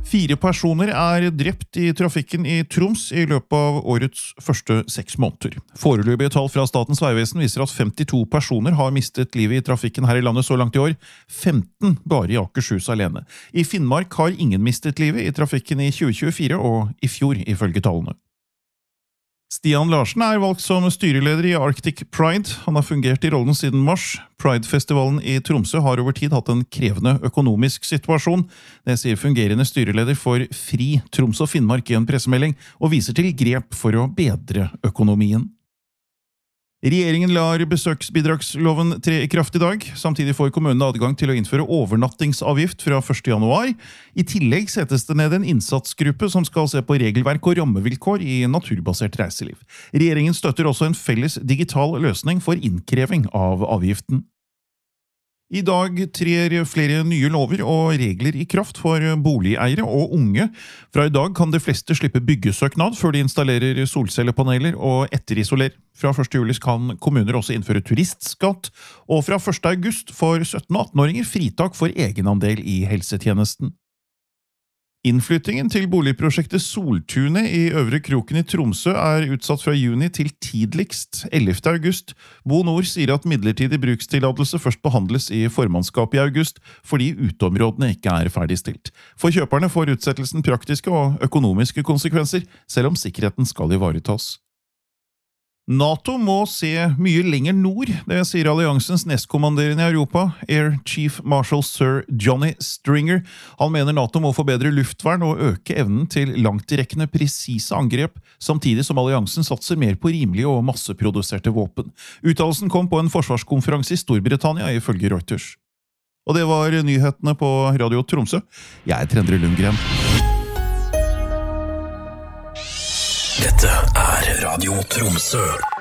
4 personer drept i trafikken i Troms i løpet av årets første 6 måneder. Foreløpige tall fra Statens Vegvesen viser at 52 personer har mistet livet i trafikken her i landet så langt i år, 15 bare i Akershus alene. I Finnmark har ingen mistet livet i trafikken i 2024 og i fjor ifølge tallene. Stian Larsen valgt som styreleder i Arctic Pride. Han har fungert i rollen siden mars. Pride-festivalen i Tromsø har over tid hatt en krevende økonomisk situasjon. Det sier fungerende styreleder for Fri Troms og Finnmark i en pressemelding, og viser til grep for å bedre økonomien. Regjeringen lar besøksbidragsloven tre i kraft i dag. Samtidig får kommunene adgang til å innføre overnattingsavgift fra 1. januar. I tillegg settes det ned en innsatsgruppe som skal se på regelverk og rammevilkår i naturbasert reiseliv. Regjeringen støtter også en felles digital løsning for innkreving av avgiften. I dag trer flere nye lover og regler i kraft for boligeiere og unge. Fra i dag kan de fleste slippe byggesøknad før de installerer solcellepaneler og etterisolerer. Fra 1. juli kan kommuner også innføre turistskatt, og fra 1. august får 17- og 18-åringer fritak for egenandel i helsetjenesten. Innflyttingen til boligprosjektet Soltunet i Øvre Kroken i Tromsø utsatt fra juni til tidligst 11. august. Bo Nord sier at midlertidig brukstillatelse først behandles i formannskapet i august, fordi uteområdene ikke ferdigstilt. For kjøperne får utsettelsen praktiske og økonomiske konsekvenser, selv om sikkerheten skal ivaretas. NATO må se mye lenger nord, det sier alliansens nestkommanderende i Europa, Air Chief Marshal Sir Johnny Stringer. Han mener NATO må få bedre luftvern og øke evnen til langtrekkende presise angrep, samtidig som alliansen satser mer på rimelige og masseproduserte våpen. Uttalelsen kom på en forsvarskonferanse i Storbritannia ifølge Reuters. Og det var nyhetene på Radio Tromsø. Jeg Trendre Lundgren. Dette Radio Tromsø.